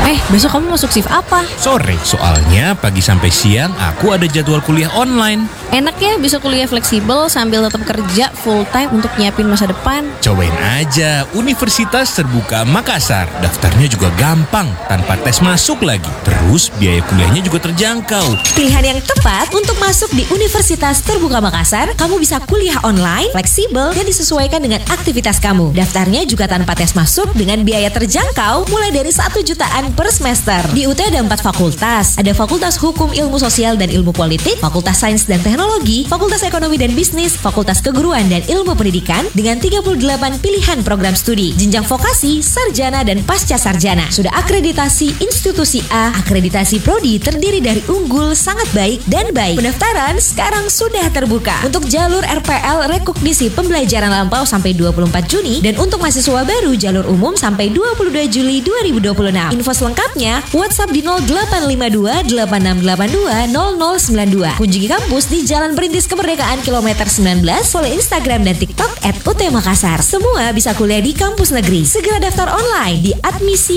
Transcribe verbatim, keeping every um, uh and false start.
Eh, besok kamu masuk shift apa? Sore, soalnya pagi sampai siang aku ada jadwal kuliah online. Enak ya bisa kuliah fleksibel sambil tetap kerja full time untuk nyiapin masa depan. Cobain aja Universitas Terbuka Makassar. Daftarnya juga gampang, tanpa tes masuk lagi. Terus biaya kuliahnya juga terjangkau. Pilihan yang tepat untuk masuk di Universitas Terbuka Makassar. Kamu bisa kuliah online, fleksibel, dan disesuaikan dengan aktivitas kamu. Daftarnya juga tanpa tes masuk dengan biaya terjangkau mulai dari satu jutaan per semester. Di U T ada empat fakultas. Ada Fakultas Hukum, Ilmu Sosial, dan Ilmu Politik, Fakultas Sains dan Teknologi, Fakultas Ekonomi dan Bisnis, Fakultas Keguruan dan Ilmu Pendidikan dengan tiga puluh delapan pilihan program studi, jenjang vokasi, sarjana, dan pasca sarjana. Sudah akreditasi institusi A, akreditasi prodi terdiri dari unggul, sangat baik, dan baik. Pendaftaran sekarang sudah terbuka untuk jalur R P L rekognisi pembelajaran lampau sampai dua puluh empat Juni dan untuk mahasiswa baru jalur umum sampai dua puluh dua Juli dua ribu dua puluh enam. Info selengkapnya WhatsApp di nol delapan lima dua delapan enam delapan dua nol nol sembilan dua. Kunjungi kampus di Jalan Perintis Kemerdekaan kilometer sembilan belas. Follow Instagram dan TikTok et u t makassar. Semua bisa kuliah di kampus negeri. Segera daftar online di admisi